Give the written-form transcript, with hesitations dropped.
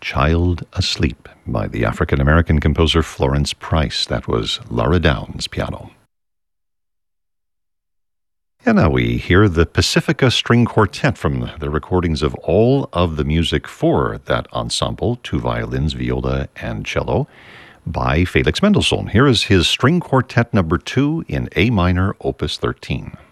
Child Asleep by the African-American composer Florence Price. That was Laura Downs piano. And now we hear the Pacifica String Quartet from the recordings of all of the music for that ensemble, 2 violins, viola, and cello, by Felix Mendelssohn. Here is his String Quartet number 2 in A minor, opus 13.